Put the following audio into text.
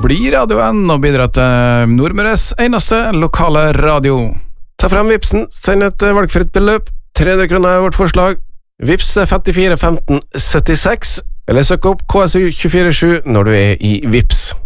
Bli radioen og bidra til Nordmøres eneste lokale radio. Ta frem Vipsen, send et valgfritt beløp. 300 kroner er vårt forslag. Vips er 54 15 76, eller søk opp KSU 247 når du er i Vips.